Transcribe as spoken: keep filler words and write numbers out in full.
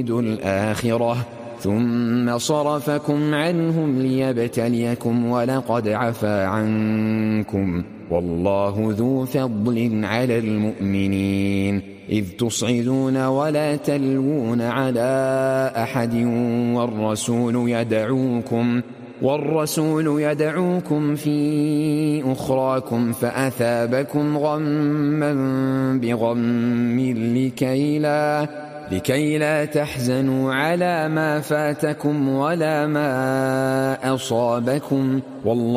يريد الآخرة ثم صرفكم عنهم ليبتليكم ولقد عفا عنكم والله ذو فضل على المؤمنين إذ تصعدون ولا تلوون على أحد والرسول يدعوكم والرسول يدعوكم في أخراكم فأثابكم غما بغم لكي لا, لكي لا تحزنوا على ما فاتكم ولا ما أصابكم والله